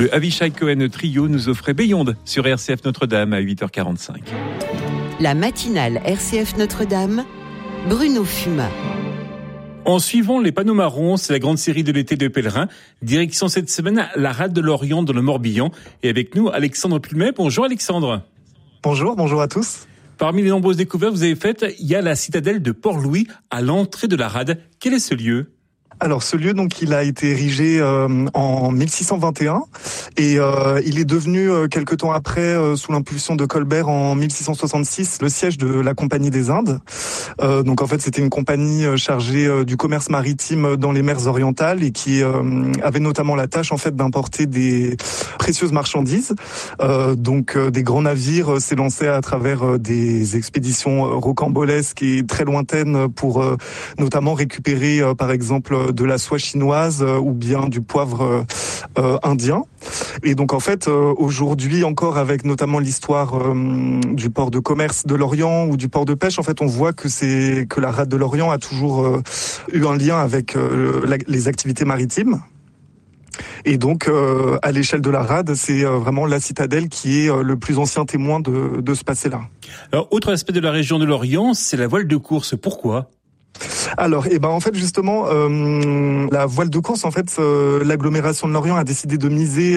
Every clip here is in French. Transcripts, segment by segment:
Le Avishai Cohen Trio nous offrait Beyond sur RCF Notre-Dame à 8h45. La matinale RCF Notre-Dame, Bruno Fumat. En suivant les panneaux marrons, c'est la grande série de l'été de pèlerins. Direction cette semaine, la rade de l'Orient dans le Morbihan. Et avec nous, Alexandre Plumet. Bonjour Alexandre. Bonjour à tous. Parmi les nombreuses découvertes que vous avez faites, il y a la citadelle de Port-Louis à l'entrée de la rade. Quel est ce lieu ? Alors ce lieu, donc, il a été érigé en 1621 et il est devenu quelque temps après, sous l'impulsion de Colbert en 1666, le siège de la Compagnie des Indes. Donc en fait, c'était une compagnie chargée du commerce maritime dans les mers orientales et qui avait notamment la tâche en fait d'importer des précieuses marchandises. Donc des grands navires s'élançaient à travers des expéditions rocambolesques et très lointaines pour notamment récupérer par exemple de la soie chinoise ou bien du poivre indien. Et donc en fait aujourd'hui encore avec notamment l'histoire du port de commerce de l'Orient ou du port de pêche, en fait on voit que la rade de l'Orient a toujours eu un lien avec les activités maritimes. Et donc, à l'échelle de la rade, c'est vraiment la citadelle qui est le plus ancien témoin de ce passé-là. Alors, autre aspect de la région de l'Orient, c'est la voile de course. Pourquoi ? Alors, en fait, justement, la voile de course, en fait, l'agglomération de l'Orient a décidé de miser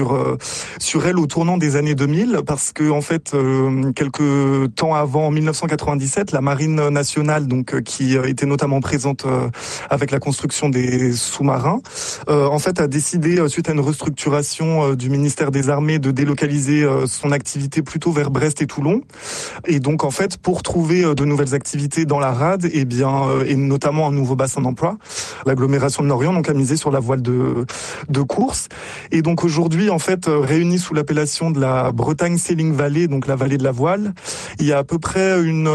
sur elle au tournant des années 2000, parce que, en fait, quelques temps avant, en 1997, la Marine nationale, donc qui était notamment présente avec la construction des sous-marins, en fait, a décidé, suite à une restructuration du ministère des Armées, de délocaliser son activité plutôt vers Brest et Toulon. Et donc, en fait, pour trouver de nouvelles activités dans la rade, et notamment un nouveau bassin d'emploi, l'agglomération de l'Orient donc a misé sur la voile de course. Et donc aujourd'hui, en fait, réunie sous l'appellation de la Bretagne Sailing Valley, donc la vallée de la voile, il y a à peu près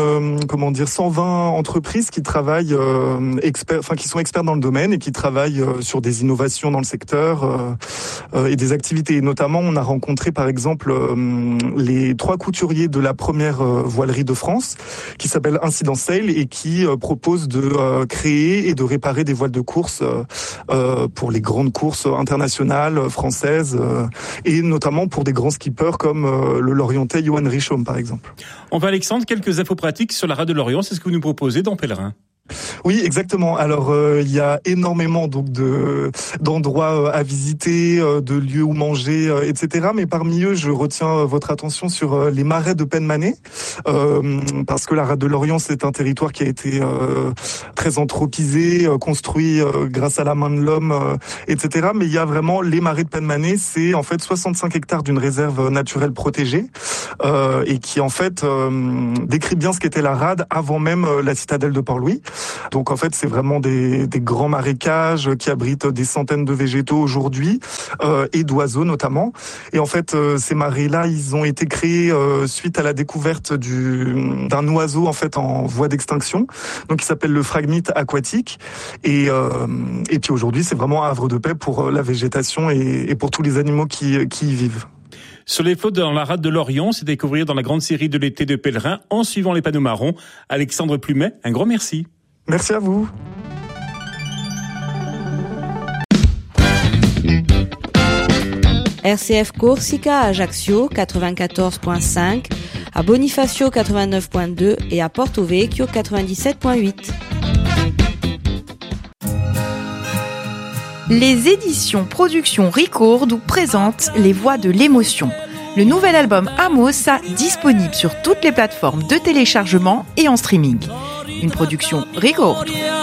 120 entreprises qui travaillent qui sont experts dans le domaine et qui travaillent sur des innovations dans le secteur et des activités. Et notamment, on a rencontré par exemple les 3 couturiers de la première voilerie de France, qui s'appelle Incident Sail et qui propose de créer et de réparer des voiles de course pour les grandes courses internationales françaises et notamment pour des grands skippers comme le Lorientais Johan Richomme par exemple. Enfin Alexandre, quelques infos pratiques sur la rade de l'Orient, c'est ce que vous nous proposez dans Pèlerin. Oui, exactement. Alors, il y a énormément donc d'endroits à visiter, de lieux où manger, etc. Mais parmi eux, je retiens votre attention sur les marais de Penmanet, parce que la rade de l'Orient, c'est un territoire qui a été très anthropisé, construit grâce à la main de l'homme, etc. Mais il y a vraiment les marais de Penmanet, c'est en fait 65 hectares d'une réserve naturelle protégée, et qui en fait décrit bien ce qu'était la rade avant même la citadelle de Port-Louis. Donc en fait, c'est vraiment des grands marécages qui abritent des centaines de végétaux aujourd'hui et d'oiseaux notamment. Et en fait, ces marais-là, ils ont été créés suite à la découverte d'un oiseau en fait en voie d'extinction, donc qui s'appelle le phragmite aquatique. Et puis aujourd'hui, c'est vraiment un havre de paix pour la végétation et pour tous les animaux qui y vivent. Sur les flottes dans la rade de l'Orient, c'est découvrir dans la grande série de l'été de pèlerins en suivant les panneaux marrons. Alexandre Plumet, un grand merci. Merci à vous. RCF Corsica à Ajaccio 94.5, à Bonifacio 89.2 et à Porto Vecchio 97.8. Les éditions Production Record nous présentent Les Voix de l'émotion. Le nouvel album Amosa, disponible sur toutes les plateformes de téléchargement et en streaming. Une production Record.